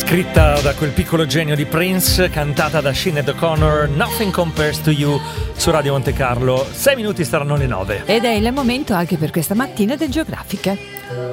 Scritta da quel piccolo genio di Prince, cantata da Sinead O'Connor, Nothing Compares to You, su Radio Monte Carlo. 6 minuti saranno le 9. Ed è il momento anche per questa mattina del Geografiche.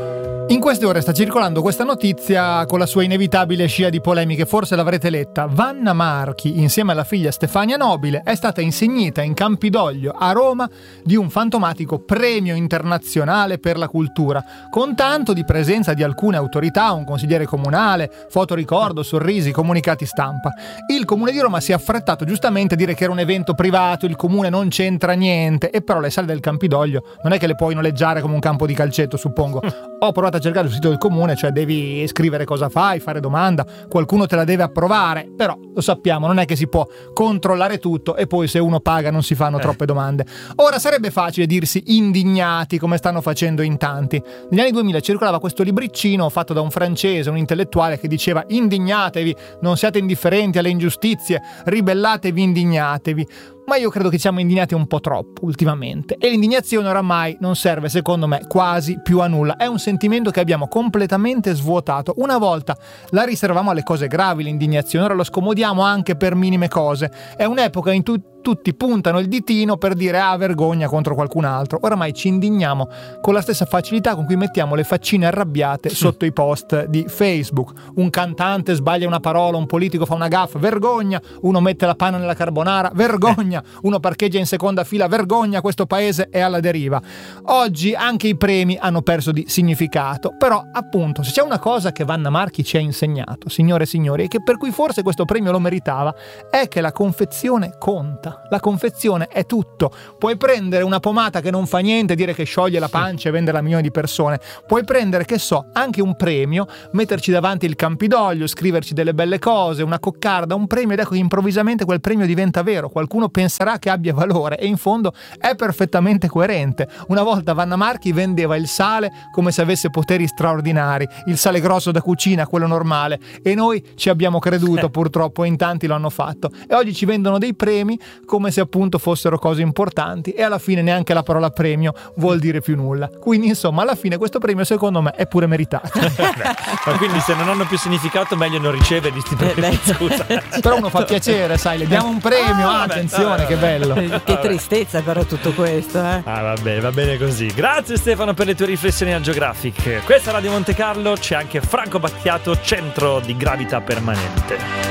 In queste ore sta circolando questa notizia con la sua inevitabile scia di polemiche, forse l'avrete letta. Vanna Marchi, insieme alla figlia Stefania Nobile, è stata insignita in Campidoglio a Roma di un fantomatico premio internazionale per la cultura, con tanto di presenza di alcune autorità, un consigliere comunale, fotoricordo, sorrisi, comunicati stampa. Il Comune di Roma si è affrettato giustamente a dire che era un evento privato, il Comune non c'entra niente, e però le sale del Campidoglio non è che le puoi noleggiare come un campo di calcetto, suppongo. Ho provato a cercare sul sito del Comune, cioè devi scrivere cosa fai, fare domanda, qualcuno te la deve approvare, però lo sappiamo, non è che si può controllare tutto e poi se uno paga non si fanno troppe domande. Ora sarebbe facile dirsi indignati come stanno facendo in tanti. Negli anni 2000 circolava questo libriccino fatto da un francese, un intellettuale, che diceva: indignatevi, non siate indifferenti alle ingiustizie, ribellatevi, indignatevi. Ma io credo che siamo indignati un po' troppo ultimamente, e l'indignazione oramai non serve, secondo me, quasi più a nulla. È un sentimento che abbiamo completamente svuotato. Una volta la riservavamo alle cose gravi, l'indignazione, ora lo scomodiamo anche per minime cose. È un'epoca in cui tutti puntano il ditino per dire vergogna contro qualcun altro. Oramai ci indigniamo con la stessa facilità con cui mettiamo le faccine arrabbiate sotto i post di Facebook. Un cantante sbaglia una parola, un politico fa una gaffa, vergogna. Uno mette la panna nella carbonara, vergogna. Uno parcheggia in seconda fila, vergogna, questo paese è alla deriva. Oggi anche i premi hanno perso di significato, però appunto se c'è una cosa che Vanna Marchi ci ha insegnato, signore e signori, e che per cui forse questo premio lo meritava, è che la confezione conta. La confezione è tutto. Puoi prendere una pomata che non fa niente, dire che scioglie la pancia e venderla a milioni di persone. Puoi prendere, che so, anche un premio, metterci davanti il Campidoglio, scriverci delle belle cose, una coccarda, un premio, ed ecco che improvvisamente quel premio diventa vero. Qualcuno penserà che abbia valore e in fondo è perfettamente coerente. Una volta Vanna Marchi vendeva il sale come se avesse poteri straordinari, il sale grosso da cucina, quello normale, e noi ci abbiamo creduto purtroppo, in tanti lo hanno fatto, e oggi ci vendono dei premi come se appunto fossero cose importanti, e alla fine neanche la parola premio vuol dire più nulla. Quindi insomma alla fine questo premio secondo me è pure meritato. Ma quindi se non hanno più significato meglio non ricevere sti premi, scusa. Però uno fa piacere, sai, le diamo un premio, attenzione, che bello. Che tristezza però tutto questo, va bene così. Grazie Stefano per le tue riflessioni al Geographic. Questa è Radio Monte Carlo, c'è anche Franco Battiato, centro di gravità permanente.